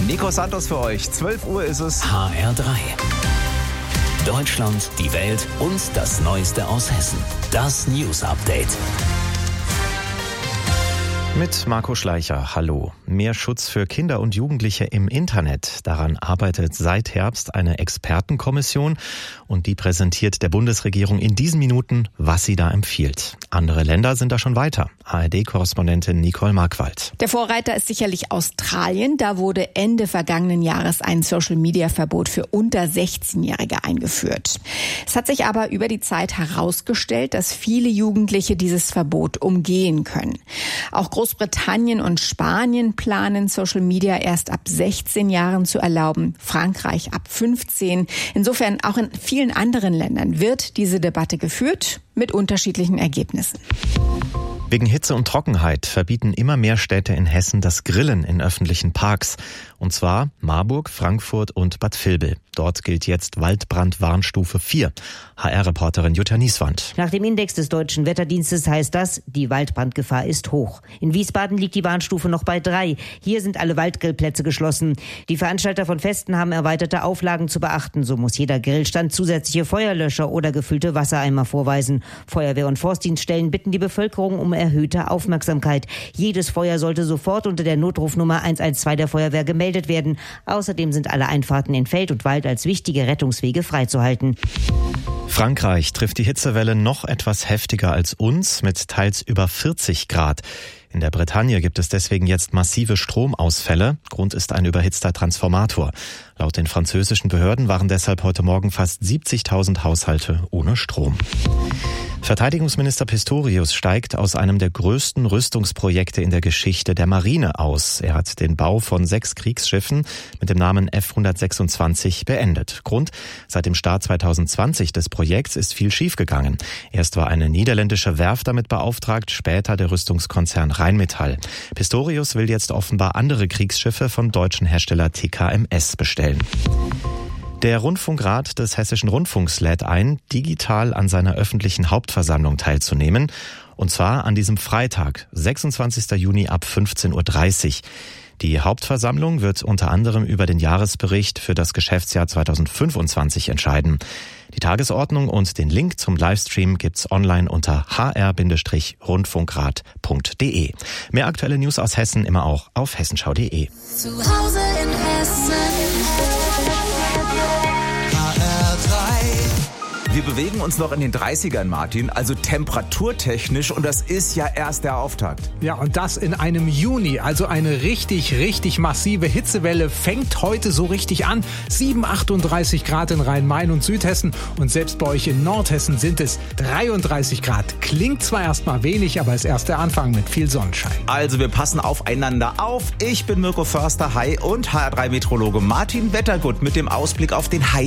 Nico Santos für euch. 12 Uhr ist es. HR3. Deutschland, die Welt und das Neueste aus Hessen. Das News Update. Mit Marco Schleicher, hallo. Mehr Schutz für Kinder und Jugendliche im Internet. Daran arbeitet seit Herbst eine Expertenkommission und die präsentiert der Bundesregierung in diesen Minuten, was sie da empfiehlt. Andere Länder sind da schon weiter. ARD-Korrespondentin Nicole Markwald. Der Vorreiter ist sicherlich Australien. Da wurde Ende vergangenen Jahres ein Social-Media-Verbot für unter 16-Jährige eingeführt. Es hat sich aber über die Zeit herausgestellt, dass viele Jugendliche dieses Verbot umgehen können. Auch Großbritannien und Spanien planen, Social Media erst ab 16 Jahren zu erlauben, Frankreich ab 15. Insofern auch in vielen anderen Ländern wird diese Debatte geführt, mit unterschiedlichen Ergebnissen. Wegen Hitze und Trockenheit verbieten immer mehr Städte in Hessen das Grillen in öffentlichen Parks. Und zwar Marburg, Frankfurt und Bad Vilbel. Dort gilt jetzt Waldbrandwarnstufe 4. HR-Reporterin Jutta Nieswand. Nach dem Index des Deutschen Wetterdienstes heißt das, die Waldbrandgefahr ist hoch. In Wiesbaden liegt die Warnstufe noch bei 3. Hier sind alle Waldgrillplätze geschlossen. Die Veranstalter von Festen haben erweiterte Auflagen zu beachten. So muss jeder Grillstand zusätzliche Feuerlöscher oder gefüllte Wassereimer vorweisen. Feuerwehr- und Forstdienststellen bitten die Bevölkerung um erhöhte Aufmerksamkeit. Jedes Feuer sollte sofort unter der Notrufnummer 112 der Feuerwehr gemeldet werden. Außerdem sind alle Einfahrten in Feld und Wald als wichtige Rettungswege freizuhalten. Frankreich trifft die Hitzewelle noch etwas heftiger als uns mit teils über 40 Grad. In der Bretagne gibt es deswegen jetzt massive Stromausfälle. Grund ist ein überhitzter Transformator. Laut den französischen Behörden waren deshalb heute Morgen fast 70.000 Haushalte ohne Strom. Verteidigungsminister Pistorius steigt aus einem der größten Rüstungsprojekte in der Geschichte der Marine aus. Er hat den Bau von 6 Kriegsschiffen mit dem Namen F-126 beendet. Grund: Seit dem Start 2020 des Projekts ist viel schiefgegangen. Erst war eine niederländische Werft damit beauftragt, später der Rüstungskonzern Rheinmetall. Pistorius will jetzt offenbar andere Kriegsschiffe vom deutschen Hersteller TKMS bestellen. Der Rundfunkrat des Hessischen Rundfunks lädt ein, digital an seiner öffentlichen Hauptversammlung teilzunehmen. Und zwar an diesem Freitag, 26. Juni ab 15.30 Uhr. Die Hauptversammlung wird unter anderem über den Jahresbericht für das Geschäftsjahr 2025 entscheiden. Die Tagesordnung und den Link zum Livestream gibt's online unter hr-rundfunkrat.de. Mehr aktuelle News aus Hessen immer auch auf hessenschau.de. Zu Hause in Hessen. Wir bewegen uns noch in den 30ern, Martin, also temperaturtechnisch, und das ist ja erst der Auftakt. Ja, und das in einem Juni, also eine richtig massive Hitzewelle fängt heute so richtig an. 38 Grad in Rhein-Main und Südhessen und selbst bei euch in Nordhessen sind es 33 Grad. Klingt zwar erstmal wenig, aber ist erst der Anfang mit viel Sonnenschein. Also wir passen aufeinander auf. Ich bin Mirko Förster, hi, und HR3-Meteorologe Martin Wettergut mit dem Ausblick auf den heißen